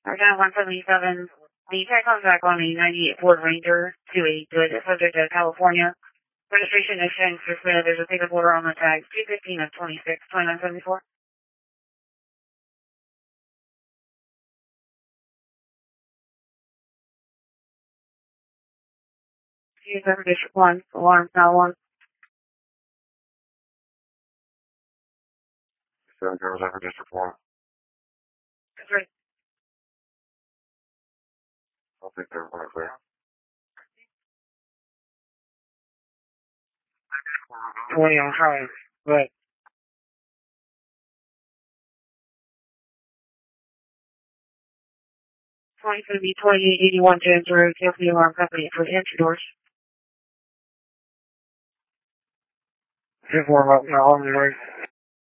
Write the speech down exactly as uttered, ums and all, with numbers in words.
Argyle one seventy-seven, the tag contact on the ninety-eight Ford Ranger to a good subject of California. Registration is showing suspended. There's a pickup order on the tag, two fifteen of twenty-six, twenty-nine seventy-four. seven District one, alarm, now one. seven zero seven District one. That's right. I'll take that one clear. twenty on high, but. twenty going to be twenty-eight eighty-one James Road, cancel the alarm company for the entry doors. Fifth one up, now on the right.